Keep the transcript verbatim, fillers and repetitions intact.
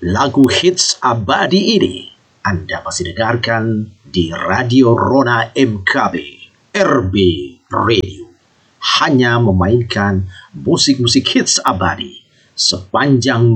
Lagu hits abadi ini Anda pasti dengarkan di Radio Rona M K B, R B Radio. Hanya memainkan musik-musik hits abadi sepanjang